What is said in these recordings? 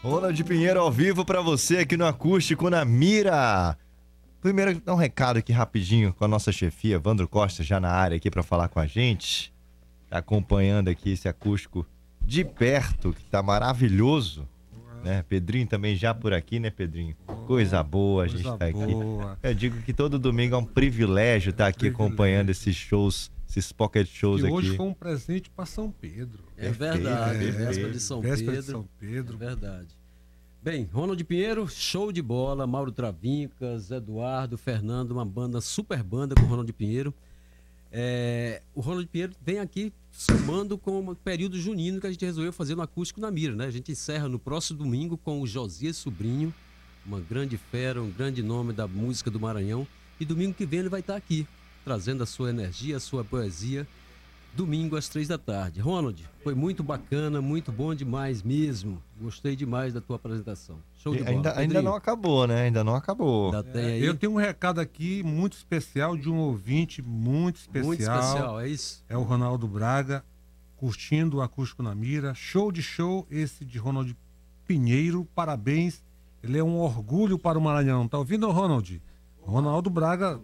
Ronald Pinheiro ao vivo pra você aqui no Acústico na Mira. Primeiro, dar um recado aqui rapidinho com a nossa chefia, Evandro Costa, já na área aqui pra falar com a gente. Tá acompanhando aqui esse acústico de perto, que tá maravilhoso. Né? Pedrinho também já por aqui, né, Pedrinho? Coisa boa, a gente tá aqui. Eu digo que todo domingo é um privilégio estar aqui acompanhando esses shows, esses pocket shows aqui. E hoje foi um presente para São Pedro. É verdade, véspera de São Pedro. É verdade. Bem, Ronald Pinheiro, show de bola, Mauro Travincas, Eduardo, Fernando, uma banda, super banda com o Ronald Pinheiro. O Ronald Pinheiro vem aqui somando com o período junino que a gente resolveu fazer no Acústico na Mira, né? A gente encerra no próximo domingo com o Josias Sobrinho, uma grande fera, um grande nome da música do Maranhão. E domingo que vem ele vai estar aqui, trazendo a sua energia, a sua poesia, domingo às 3h. Ronald, foi muito bacana, muito bom demais mesmo. Gostei demais da tua apresentação. Show de bola. Ainda não acabou, né? Ainda não acabou. Eu tenho um recado aqui muito especial de um ouvinte muito especial. Muito especial, é isso? É o Ronaldo Braga, curtindo o Acústico na Mira. Show de show esse de Ronald Pinheiro. Parabéns. Ele é um orgulho para o Maranhão. Tá ouvindo, Ronald? Ronaldo Braga.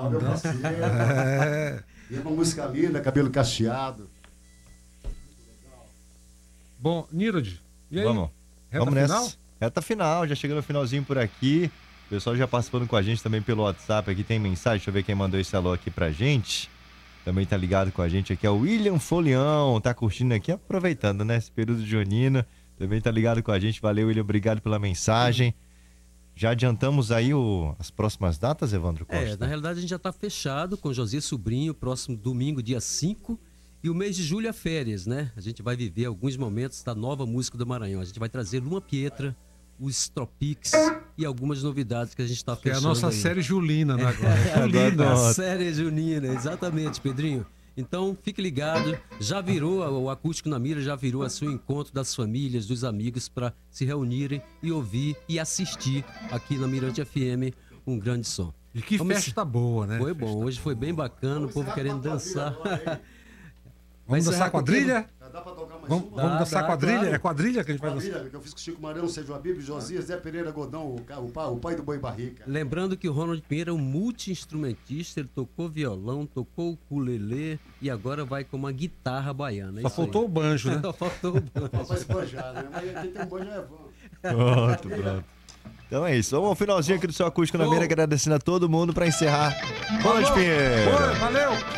E uma música linda, cabelo cacheado. Bom, Nirod, e aí? Vamos nessa. Reta final, já chegando no finalzinho por aqui. O pessoal já participando com a gente também pelo WhatsApp. Aqui tem mensagem, deixa eu ver quem mandou esse alô aqui pra gente. Também tá ligado com a gente aqui, é o William Folião. Tá curtindo aqui, aproveitando, né? Esse período junino. Também tá ligado com a gente. Valeu, William, obrigado pela mensagem. Já adiantamos aí as próximas datas, Evandro Costa? Na realidade a gente já está fechado com Josias Sobrinho, próximo domingo, dia 5. E o mês de julho é férias, né? A gente vai viver alguns momentos da nova música do Maranhão. A gente vai trazer Luma Pietra, os Tropics e algumas novidades que a gente está fechando. É a nossa série julina, né? A série junina, exatamente, Pedrinho. Então, fique ligado, já virou, o Acústico na Mira já virou assim, o encontro das famílias, dos amigos para se reunirem e ouvir e assistir aqui na Mirante FM um grande som. E que festa boa, né? Foi bom, hoje foi bem bacana, o povo querendo dançar. Vamos dançar quadrilha? Dá pra tocar mais Vamos dançar quadrilha? Claro. É quadrilha que a gente vai dançar? Quadrilha, que eu fiz com o Chico Marão, Sérgio Abib, Josias, Zé Pereira Godão, o pai do Boi Barrica. Lembrando que o Ronald Pinheiro é um multi-instrumentista, ele tocou violão, tocou o ukulele e agora vai com uma guitarra baiana. Só faltou o banjo, né? Só faltou o banjo. Pra esbanjar, né? Mas quem tem banjo é bom. Pronto. Então é isso. Vamos ao finalzinho aqui do seu Acústico na Mira, agradecendo a todo mundo para encerrar. Ronald Pinheiro. Valeu!